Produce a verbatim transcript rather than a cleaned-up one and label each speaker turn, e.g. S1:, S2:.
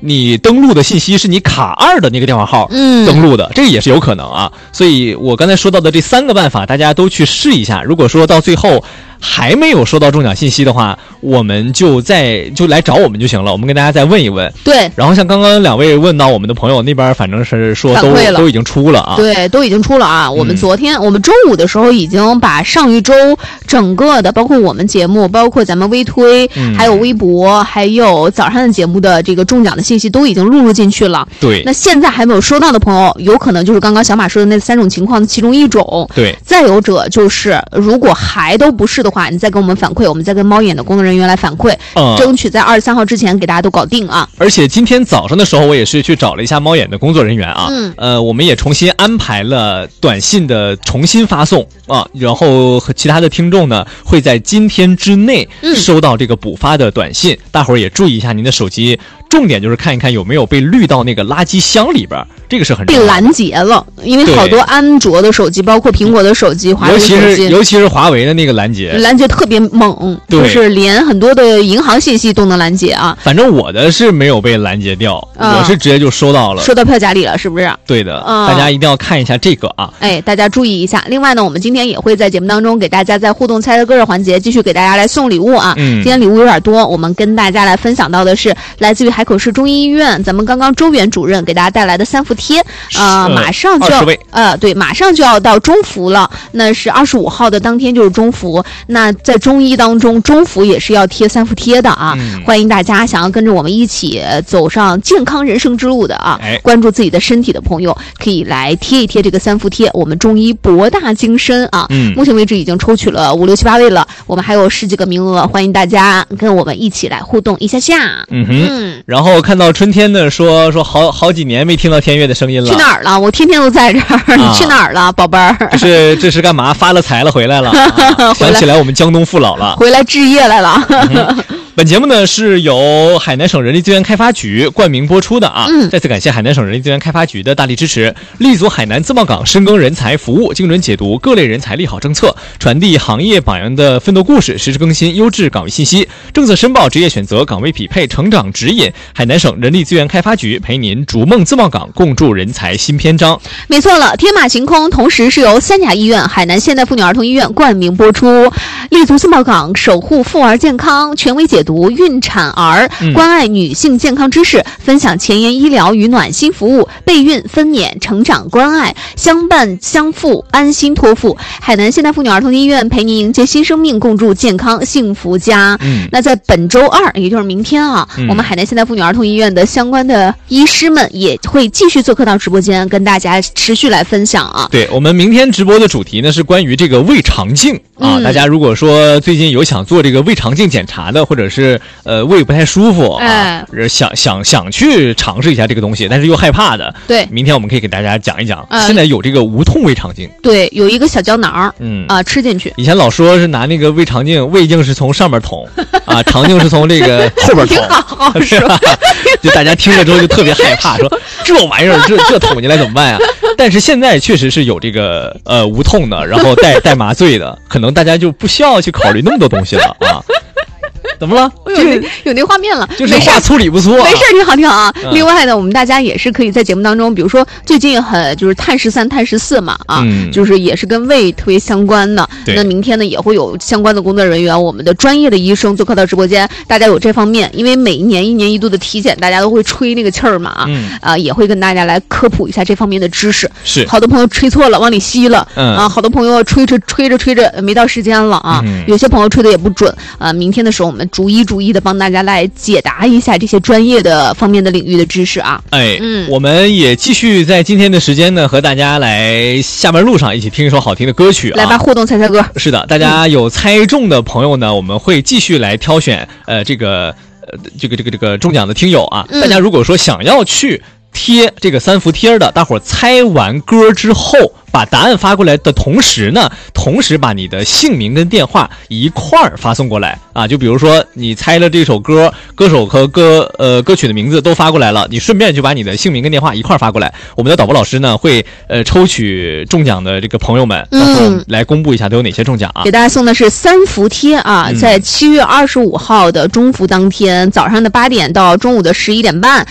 S1: 你登录的信息是你卡二的那个电话号登录的，嗯、这个也是有可能啊。所以我刚才说到的这三个办法，大家都去试一下。如果说到最后还没有收到中奖信息的话，我们就再就来找我们就行了，我们跟大家再问一问。
S2: 对，
S1: 然后像刚刚两位问到我们的朋友那边，反正是说都都已经出了啊。
S2: 对，都已经出了啊。我们昨天、嗯、我们周五的时候已经把上一周整个的，包括我们节目，包括咱们微推、嗯、还有微博，还有早上的节目的这个中奖的信息都已经录入进去了。
S1: 对，
S2: 那现在还没有收到的朋友，有可能就是刚刚小马说的那三种情况的其中一种。
S1: 对，
S2: 再有者就是如果还都不是的话，你再跟我们反馈，我们再跟猫眼的工作人员来反馈、嗯、争取在二十三号之前给大家都搞定啊。
S1: 而且今天早上的时候我也是去找了一下猫眼的工作人员啊，嗯，呃，我们也重新安排了短信的重新发送啊，然后和其他的听众呢会在今天之内收到这个补发的短信、嗯、大伙儿也注意一下您的手机，重点就是看一看有没有被滤到那个垃圾箱里边，这个是很重要的。
S2: 被拦截了，因为好多安卓的手机，包括苹果的手机、华为的手机，
S1: 尤其是尤其是华为的那个拦截，
S2: 拦截特别猛，就是连很多的银行信息都能拦截啊。
S1: 反正我的是没有被拦截掉，嗯、我是直接就收到了，
S2: 收到票夹里了，是不是？
S1: 对的、
S2: 嗯，
S1: 大家一定要看一下这个啊。
S2: 哎，大家注意一下。另外呢，我们今天也会在节目当中给大家在互动猜猜歌的环节继续给大家来送礼物啊。嗯，今天礼物有点多，我们跟大家来分享到的是来自于海口市中医医院，咱们刚刚周远主任给大家带来的三伏贴，呃，马上就要呃，对，马上就要到中伏了。那是二十五号的当天就是中伏。那在中医当中，中伏也是要贴三伏贴的啊。嗯、欢迎大家想要跟着我们一起走上健康人生之路的啊，哎、关注自己的身体的朋友，可以来贴一贴这个三伏贴。我们中医博大精深啊，嗯，目前为止已经抽取了五六七八位了，我们还有十几个名额，欢迎大家跟我们一起来互动一下下。
S1: 嗯哼，嗯然后看到春天的说说好好几年没听到天悦的声音了，
S2: 去哪儿了？我天天都在这儿，啊、你去哪儿了，宝贝儿？
S1: 这是这是干嘛？发了财了回来了，啊、想起来我们江东父老了，
S2: 回来置业来了。
S1: 嗯本节目呢是由海南省人力资源开发局冠名播出的啊，嗯，再次感谢海南省人力资源开发局的大力支持，立足海南自贸港，深耕人才服务，精准解读各类人才利好政策，传递行业榜样的奋斗故事，实时更新优质岗位信息，政策申报、职业选择、岗位匹配、成长指引。海南省人力资源开发局陪您逐梦自贸港，共筑人才新篇章。
S2: 没错了，天马行空同时是由三甲医院、海南现代妇女儿童医院冠名播出，立足自贸港，守护妇儿健康，权威解读孕产儿，关爱女性健康知识，嗯、分享前沿医疗与暖心服务，备孕、分娩、成长关爱，相伴相扶，安心托付。海南现代妇女儿童医院陪您迎接新生命，共筑健康幸福家。嗯，那在本周二，也就是明天啊，嗯、我们海南现代妇女儿童医院的相关的医师们也会继续做客到直播间，跟大家持续来分享啊。
S1: 对，我们明天直播的主题呢是关于这个胃肠镜啊，嗯、大家如果说最近有想做这个胃肠镜检查的，或者是呃胃不太舒服啊，哎、想想想去尝试一下这个东西，但是又害怕的，
S2: 对，
S1: 明天我们可以给大家讲一讲。呃、现在有这个无痛胃肠镜，
S2: 对，有一个小胶囊，嗯啊、呃，吃进去。
S1: 以前老说是拿那个胃肠镜，胃镜是从上面捅啊，肠镜是从这个后边捅，
S2: 好好
S1: 是吧？就大家听了之后就特别害怕，说这玩意儿这这捅进来怎么办呀？但是现在确实是有这个呃无痛的，然后带带麻醉的，可能大家就不需要去考虑那么多东西了啊。怎么了？
S2: 有那有那画面了，
S1: 就是话粗理不粗、啊，
S2: 没事，挺好挺好啊。嗯、另外呢，我们大家也是可以在节目当中，比如说最近很就是碳十三、碳十四嘛啊，嗯、就是也是跟胃特别相关的。那明天呢也会有相关的工作人员，我们的专业的医生做客到直播间，大家有这方面，因为每一年一年一度的体检，大家都会吹那个气儿嘛啊，嗯、啊也会跟大家来科普一下这方面的知识。
S1: 是，
S2: 好多朋友吹错了，往里吸了，嗯、啊，好多朋友吹着吹着吹着没到时间了啊，嗯、有些朋友吹的也不准啊。明天的时候我们逐一逐一的帮大家来解答一下这些专业的方面的领域的知识啊。
S1: 哎，嗯，我们也继续在今天的时间呢，和大家来下班路上一起听一首好听的歌曲啊。
S2: 来吧，互动猜猜歌。
S1: 是的，大家有猜中的朋友呢，我们会继续来挑选呃这个呃这个这个这个中奖的听友啊。嗯、大家如果说想要去贴这个三伏贴的，大伙儿猜完歌之后，把答案发过来的同时呢，同时把你的姓名跟电话一块儿发送过来啊。就比如说你猜了这首歌，歌手和歌呃歌曲的名字都发过来了，你顺便就把你的姓名跟电话一块儿发过来。我们的导播老师呢会呃抽取中奖的这个朋友们，到时候来公布一下都有哪些中奖啊。
S2: 给大家送的是三伏贴啊，嗯、在七月二十五号的中伏当天早上的八点到中午的十一点半，